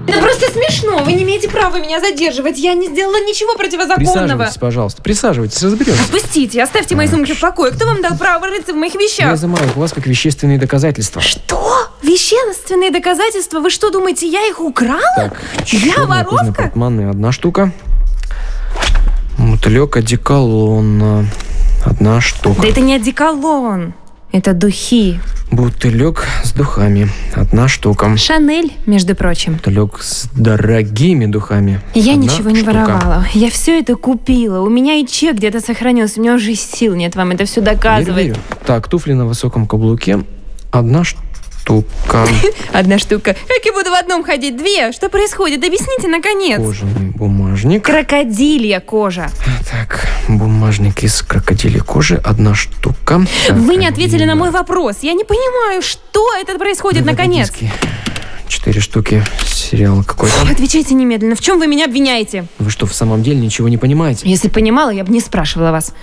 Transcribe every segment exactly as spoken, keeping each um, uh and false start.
Это просто смешно. Вы не имеете права меня задерживать. Я не сделала ничего противозаконного. Присаживайтесь, пожалуйста. Присаживайтесь, разберемся. Отпустите, оставьте мои сумки в покое. Кто вам дал право рыться в моих Я вещах? изымаю их у вас как вещественные доказательства. Что? Вещественные доказательства? Вы что, думаете, я их украла? Так, Я черный воровка? кожаный портмоне одна штука. Мотылек одеколон одна штука. Да это не одеколон. Это духи. Бутылек с духами одна штука. Шанель, между прочим. Бутылек с дорогими духами. Я одна ничего не штука. воровала. Я все это купила. У меня и чек где-то сохранился. У меня уже сил нет вам это все доказывать. Верю, верю. Так, туфли на высоком каблуке одна штука. Одна штука. Как я буду в одном ходить? Две? Что происходит? Объясните, наконец. Кожаный бумажник. Крокодилья кожа. Так, бумажник из крокодилей кожи одна штука. Вы не ответили на мой вопрос. Я не понимаю, что это происходит, наконец. Диски. Четыре штуки. Сериал какой-то. Отвечайте немедленно. В чем вы меня обвиняете? Вы что, в самом деле ничего не понимаете? Если понимала, я бы не спрашивала вас.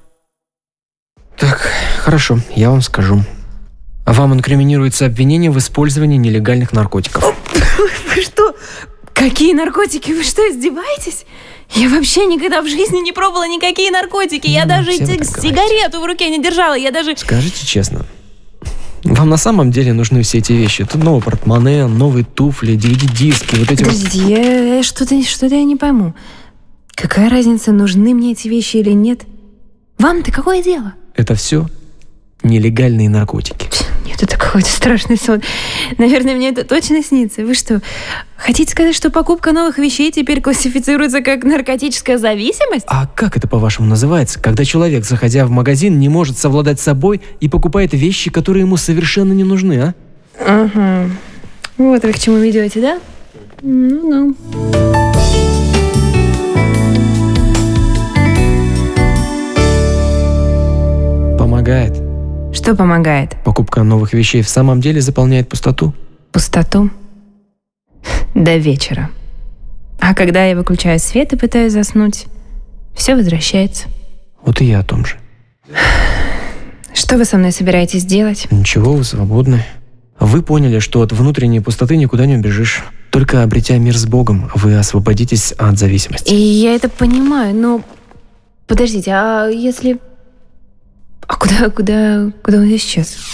Так, хорошо, я вам скажу. Вам инкриминируется обвинение в использовании нелегальных наркотиков. Вы что? Какие наркотики? Вы что, издеваетесь? Я вообще никогда в жизни не пробовала никакие наркотики. Я Ну, даже все вы эти- так сигарету в руке не держала. Я даже... Скажите честно, вам на самом деле нужны все эти вещи? Тут новое портмоне, новые туфли, ди ви ди-диски, вот эти вот... Подождите, я, я что-то, что-то я не пойму. Какая разница, нужны мне эти вещи или нет? Вам-то какое дело? Это все нелегальные наркотики. Нет, это какой-то страшный сон. Наверное, мне это точно снится. Вы что, хотите сказать, что покупка новых вещей теперь классифицируется как наркотическая зависимость? А как это, по-вашему, называется, когда человек, заходя в магазин, не может совладать с собой и покупает вещи, которые ему совершенно не нужны, а? Ага. Вот вы к чему ведете, да? Ну-ну. Помогает. Что помогает? Покупка новых вещей в самом деле заполняет пустоту. Пустоту? До вечера. А когда я выключаю свет и пытаюсь заснуть, все возвращается. Вот и я о том же. Что вы со мной собираетесь делать? Ничего, вы свободны. Вы поняли, что от внутренней пустоты никуда не убежишь. Только обретя мир с Богом, вы освободитесь от зависимости. И я это понимаю, но... Подождите, а если... А куда, куда, куда он исчез?